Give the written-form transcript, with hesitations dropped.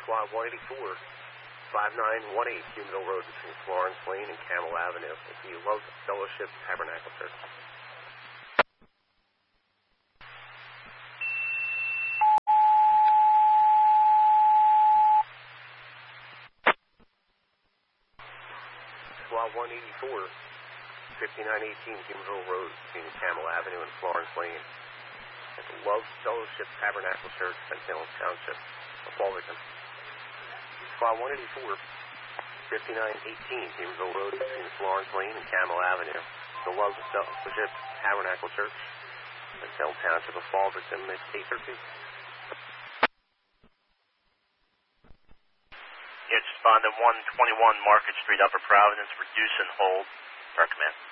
Squad 184, 5918 Humanville Road between Florence Lane and Camel Avenue. It's the Love Fellowship Tabernacle Church. Squad 184, 5918 Humanville Road between Camel Avenue and Florence Lane. At the Love Fellowship Tabernacle Church, St. Helens Township, of Fullerton. Squad 184, 5918 Humanville Road between Florence Lane and Camel Avenue. The Love Fellowship Tabernacle Church, St. Helens Township of Fullerton, at 813. It's respondent 121 Market Street, Upper Providence, reduce and hold. Start command.